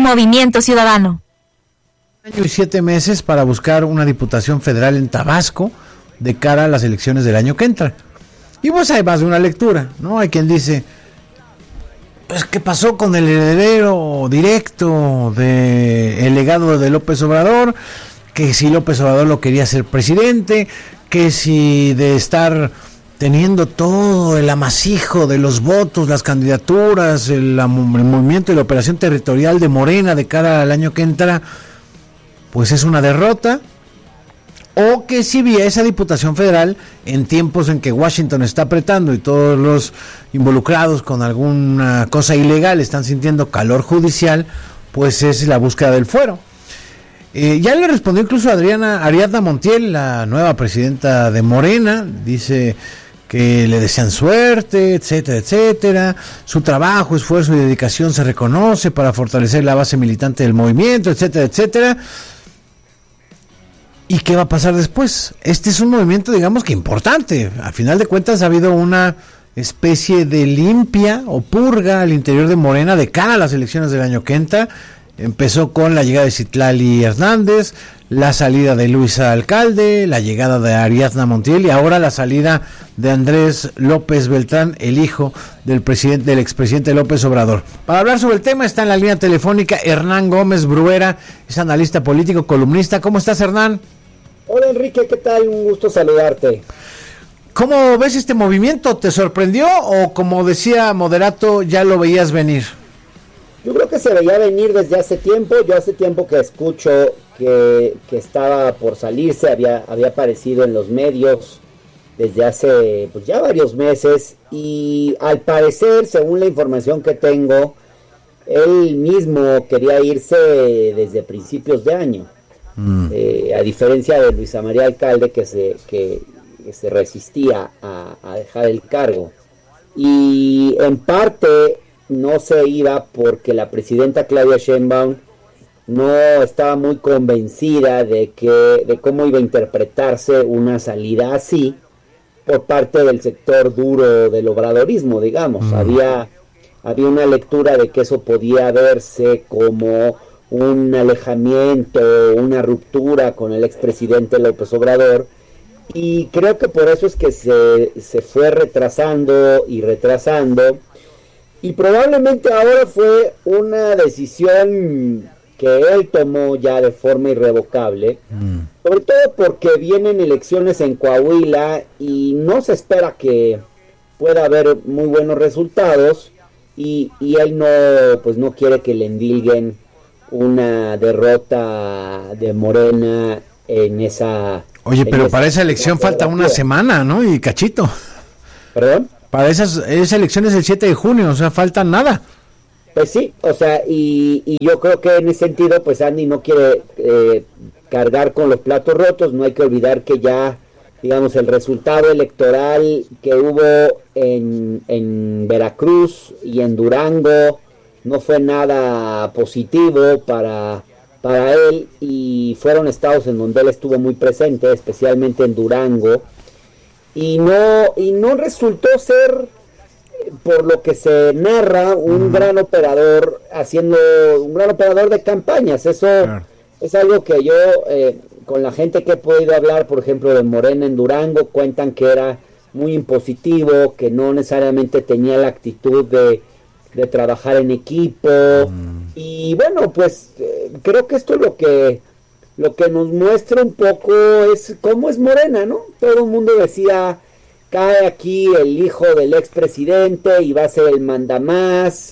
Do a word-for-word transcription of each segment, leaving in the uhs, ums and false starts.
Movimiento Ciudadano. Año y siete meses para buscar una diputación federal en Tabasco de cara a las elecciones del año que entra. Y pues hay más de una lectura, ¿no? Hay quien dice, pues, ¿qué pasó con el heredero directo del legado de López Obrador? Que si López Obrador lo quería ser presidente, que si de estar teniendo todo el amasijo de los votos, las candidaturas, el, el movimiento y la operación territorial de Morena de cara al año que entra, pues es una derrota, o que si vía esa diputación federal en tiempos en que Washington está apretando y todos los involucrados con alguna cosa ilegal están sintiendo calor judicial, pues es la búsqueda del fuero. Eh, ya le respondió incluso Adriana Ariadna Montiel, la nueva presidenta de Morena, dice que le desean suerte, etcétera, etcétera. Su trabajo, esfuerzo y dedicación se reconoce para fortalecer la base militante del movimiento, etcétera, etcétera. ¿Y qué va a pasar después? Este es un movimiento, digamos que importante. A final de cuentas ha habido una especie de limpia o purga al interior de Morena de cara a las elecciones del año que entra. Empezó con la llegada de Citlali Hernández, la salida de Luisa Alcalde, la llegada de Ariadna Montiel y ahora la salida de Andrés López Beltrán, el hijo del presidente, del expresidente López Obrador. Para hablar sobre el tema está en la línea telefónica Hernán Gómez Bruera, es analista político, columnista. ¿Cómo estás, Hernán? Hola, Enrique, ¿qué tal? Un gusto saludarte. ¿Cómo ves este movimiento? ¿Te sorprendió o, como decía Moderato, ya lo veías venir? Yo creo que se veía venir desde hace tiempo. Yo hace tiempo que escucho que, que estaba por salirse, había, había aparecido en los medios desde hace pues ya varios meses, y al parecer, según la información que tengo, él mismo quería irse desde principios de año, mm. eh, a diferencia de Luisa María Alcalde, que se, que, que se resistía a, a dejar el cargo, y en parte no se iba porque la presidenta Claudia Sheinbaum no estaba muy convencida de que de cómo iba a interpretarse una salida así por parte del sector duro del obradorismo, digamos. Mm. Había, había una lectura de que eso podía verse como un alejamiento, una ruptura con el expresidente López Obrador, y creo que por eso es que se, se fue retrasando y retrasando. Y probablemente ahora fue una decisión que él tomó ya de forma irrevocable, mm. sobre todo porque vienen elecciones en Coahuila y no se espera que pueda haber muy buenos resultados, y, y él no, pues no quiere que le endilguen una derrota de Morena en esa... Oye, pero esa, para esa elección falta una semana, ¿no? Y cachito. ¿Perdón? Para esas, esas elecciones el siete de junio, o sea, falta nada. Pues sí, o sea, y, y yo creo que en ese sentido, pues Andy no quiere eh, cargar con los platos rotos. No hay que olvidar que ya, digamos, el resultado electoral que hubo en, en Veracruz y en Durango no fue nada positivo para, para él, y fueron estados en donde él estuvo muy presente, especialmente en Durango. Y no, y no resultó ser, por lo que se narra, un mm. gran operador haciendo, un gran operador de campañas. Eso claro. Es algo que yo, eh, con la gente que he podido hablar, por ejemplo, de Morena en Durango, cuentan que era muy impositivo, que no necesariamente tenía la actitud de, de trabajar en equipo. Mm. Y bueno, pues eh, creo que esto es lo que... Lo que nos muestra un poco es cómo es Morena, ¿no? Todo el mundo decía, cae aquí el hijo del expresidente y va a ser el mandamás,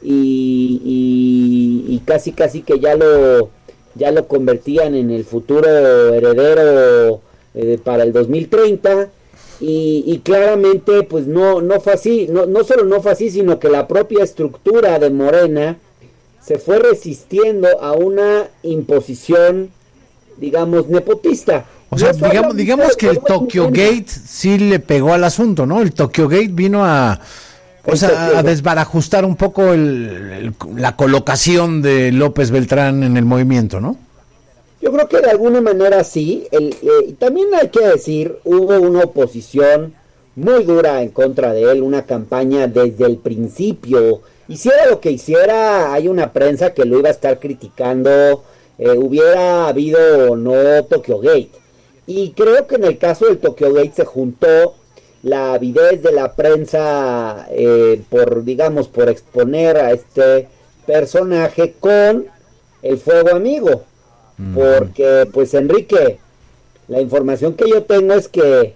y, y, y casi casi que ya lo, ya lo convertían en el futuro heredero eh, para el dos mil treinta, y, y claramente pues no, no fue así, no, no solo no fue así, sino que la propia estructura de Morena se fue resistiendo a una imposición, digamos, nepotista. O sea, digamos, digamos que el Tokyo Gate sí le pegó al asunto, ¿no? El Tokyo Gate vino a, o sea, a desbarajustar un poco el, el, la colocación de López Beltrán en el movimiento, ¿no? Yo creo que de alguna manera sí. El, eh, también hay que decir, hubo una oposición muy dura en contra de él, una campaña desde el principio hiciera lo que hiciera, hay una prensa que lo iba a estar criticando, eh, hubiera habido o no Tokyo Gate. Y creo que en el caso del Tokyo Gate se juntó la avidez de la prensa eh, por, digamos, por exponer a este personaje con el fuego amigo. Mm. Porque, pues, Enrique, la información que yo tengo es que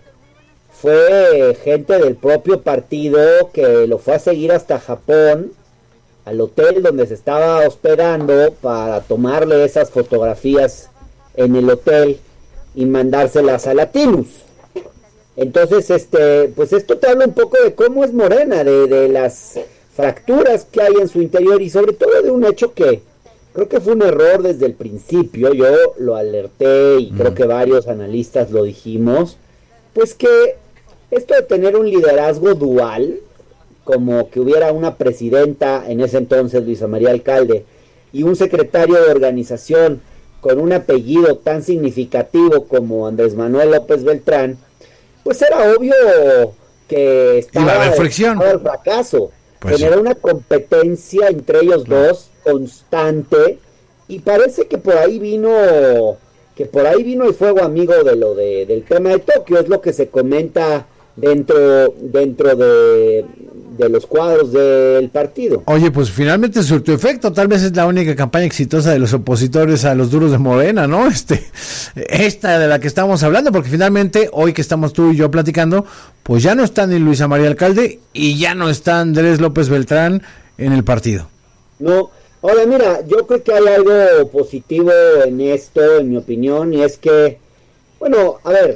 fue gente del propio partido que lo fue a seguir hasta Japón, al hotel donde se estaba hospedando, para tomarle esas fotografías en el hotel y mandárselas a Latinus. Entonces, este, pues esto te habla un poco de cómo es Morena, de, de las fracturas que hay en su interior y sobre todo de un hecho que creo que fue un error desde el principio. Yo lo alerté y mm. creo que varios analistas lo dijimos, pues que esto de tener un liderazgo dual, como que hubiera una presidenta, en ese entonces Luisa María Alcalde, y un secretario de organización con un apellido tan significativo como Andrés Manuel López Beltrán, pues era obvio que estaba al fracaso. Pues generó sí. una competencia entre ellos claro. dos constante, y parece que por ahí vino que por ahí vino el fuego amigo de lo de, del tema de Tokio, es lo que se comenta dentro dentro de, de los cuadros del partido. Oye, pues finalmente surtió efecto, tal vez es la única campaña exitosa de los opositores a los duros de Morena, ¿no? Este, esta de la que estamos hablando, porque finalmente, hoy que estamos tú y yo platicando, pues ya no está ni Luisa María Alcalde y ya no está Andrés López Beltrán en el partido. No, ahora mira, yo creo que hay algo positivo en esto, en mi opinión, y es que, bueno, a ver,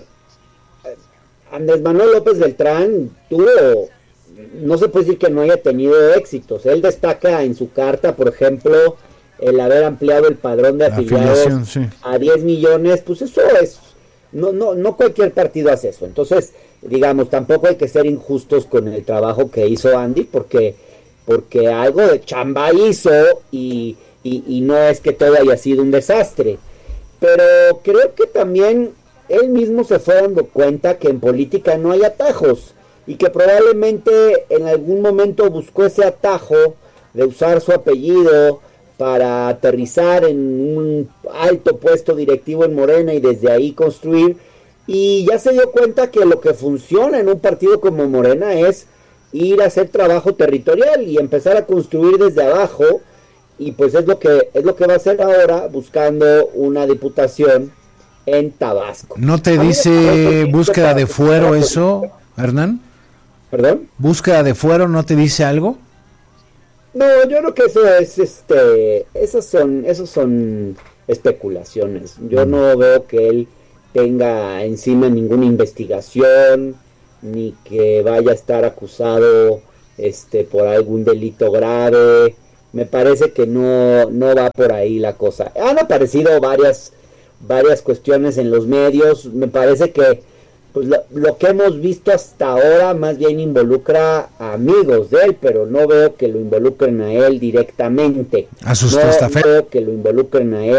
Andrés Manuel López Beltrán tuvo, no se puede decir que no haya tenido éxitos. Él destaca en su carta, por ejemplo, el haber ampliado el padrón de afiliados sí. a diez millones, pues eso es, no, no, no cualquier partido hace eso. Entonces, digamos, tampoco hay que ser injustos con el trabajo que hizo Andy, porque, porque algo de chamba hizo y, y, y no es que todo haya sido un desastre. Pero creo que también él mismo se fue dando cuenta que en política no hay atajos y que probablemente en algún momento buscó ese atajo de usar su apellido para aterrizar en un alto puesto directivo en Morena y desde ahí construir, y ya se dio cuenta que lo que funciona en un partido como Morena es ir a hacer trabajo territorial y empezar a construir desde abajo, y pues es lo que es lo que va a hacer ahora, buscando una diputación en Tabasco. ¿No te dice búsqueda de fuero eso, Hernán? ¿Perdón? ¿Búsqueda de fuero no te dice algo? No, yo creo que eso es, este, esas son, esos son especulaciones. Yo no veo que él tenga encima ninguna investigación, ni que vaya a estar acusado, este, por algún delito grave. Me parece que no, no va por ahí la cosa. Han aparecido varias varias cuestiones en los medios. Me parece que pues lo, lo que hemos visto hasta ahora más bien involucra a amigos de él, pero no veo que lo involucren a él directamente. A sus no veo que lo involucren a él